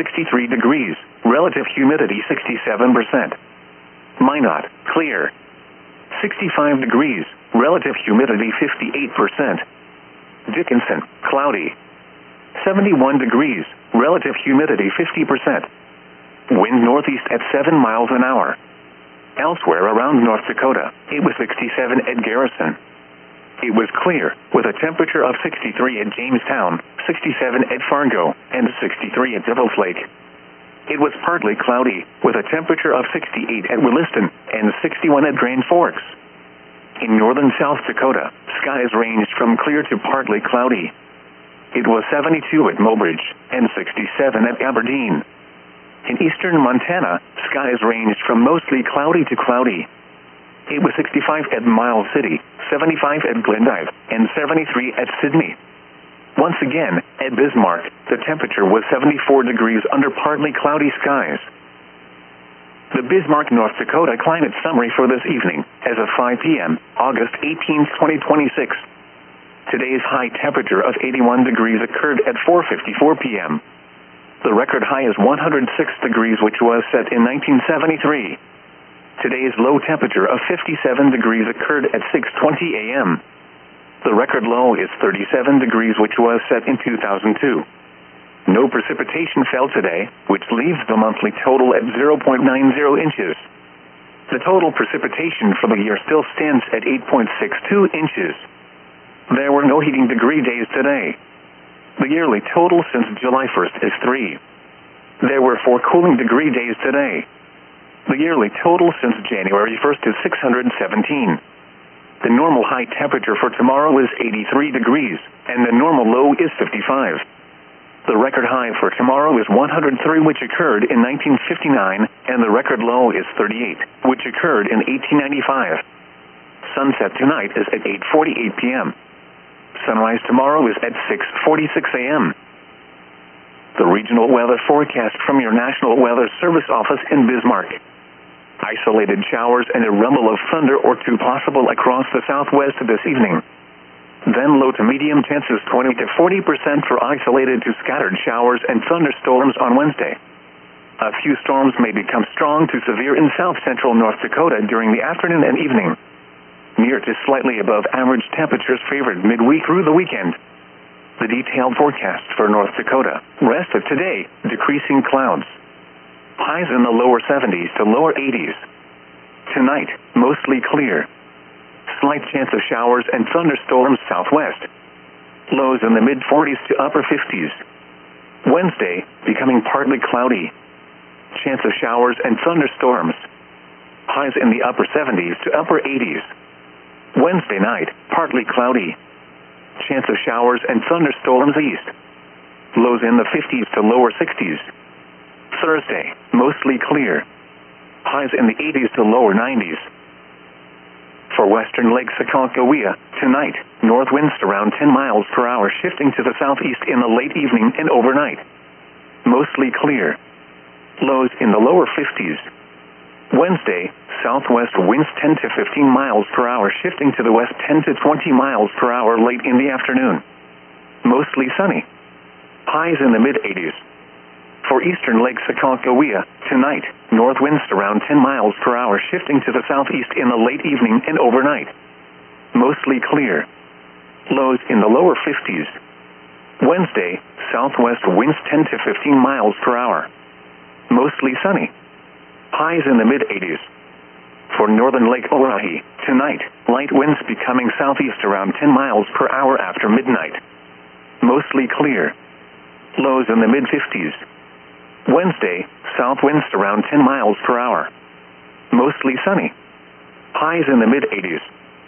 63 degrees, relative humidity 67%. Minot, clear. 65 degrees, relative humidity 58%. Dickinson, cloudy. 71 degrees, relative humidity 50%. Wind northeast at 7 miles an hour. Elsewhere around North Dakota, it was 67 at Garrison. It was clear, with a temperature of 63 at Jamestown, 67 at Fargo, and 63 at Devil's Lake. It was partly cloudy, with a temperature of 68 at Williston, and 61 at Grand Forks. In northern South Dakota, skies ranged from clear to partly cloudy. It was 72 at Mobridge, and 67 at Aberdeen. In eastern Montana, skies ranged from mostly cloudy to cloudy. It was 65 at Miles City, 75 at Glendive, and 73 at Sydney. Once again, at Bismarck, the temperature was 74 degrees under partly cloudy skies. The Bismarck, North Dakota climate summary for this evening, as of 5 p.m., August 18, 2026. Today's high temperature of 81 degrees occurred at 4:54 p.m. The record high is 106 degrees, which was set in 1973. Today's low temperature of 57 degrees occurred at 6:20 a.m. The record low is 37 degrees, which was set in 2002. No precipitation fell today, which leaves the monthly total at 0.90 inches. The total precipitation for the year still stands at 8.62 inches. There were no heating degree days today. The yearly total since July 1st is 3. There were 4 cooling degree days today. The yearly total since January 1st is 617. The normal high temperature for tomorrow is 83 degrees, and the normal low is 55. The record high for tomorrow is 103, which occurred in 1959, and the record low is 38, which occurred in 1895. Sunset tonight is at 8:48 p.m. Sunrise tomorrow is at 6:46 a.m. The regional weather forecast from your National Weather Service office in Bismarck. Isolated showers and a rumble of thunder or 2 possible across the southwest this evening. Then low to medium chances 20 to 40% for isolated to scattered showers and thunderstorms on Wednesday. A few storms may become strong to severe in south-central North Dakota during the afternoon and evening. Near to slightly above average temperatures favored midweek through the weekend. The detailed forecast for North Dakota. Rest of today, decreasing clouds. Highs in the lower 70s to lower 80s. Tonight, mostly clear. Slight chance of showers and thunderstorms southwest. Lows in the mid-40s to upper 50s. Wednesday, becoming partly cloudy. Chance of showers and thunderstorms. Highs in the upper 70s to upper 80s. Wednesday night, partly cloudy. Chance of showers and thunderstorms east. Lows in the 50s to lower 60s. Thursday, mostly clear. Highs in the 80s to lower 90s. For western Lake Sakonkohea, tonight, north winds around 10 miles per hour shifting to the southeast in the late evening and overnight. Mostly clear. Lows in the lower 50s. Wednesday, southwest winds 10 to 15 miles per hour shifting to the west 10 to 20 miles per hour late in the afternoon. Mostly sunny. Highs in the mid-80s. For eastern Lake Sakonkohea, tonight, north winds around 10 miles per hour shifting to the southeast in the late evening and overnight. Mostly clear. Lows in the lower 50s. Wednesday, southwest winds 10 to 15 miles per hour. Mostly sunny. Highs in the mid-80s. For northern Lake Oahe, tonight, light winds becoming southeast around 10 miles per hour after midnight. Mostly clear. Lows in the mid-50s. Wednesday, south winds around 10 miles per hour. Mostly sunny. Highs in the mid-80s.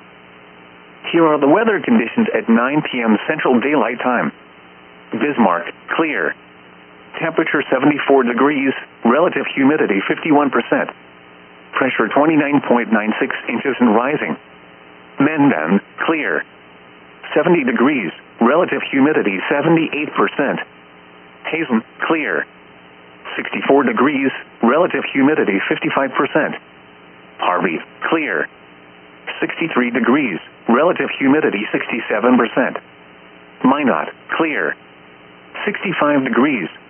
Here are the weather conditions at 9 p.m. Central Daylight Time. Bismarck, clear. Temperature 74 degrees, relative humidity 51%. Pressure 29.96 inches and rising. Mandan, clear. 70 degrees, relative humidity 78%. Hazen, clear. 64 degrees, relative humidity 55%. Harvey, clear. 63 degrees, relative humidity 67%. Minot, clear. 65 degrees,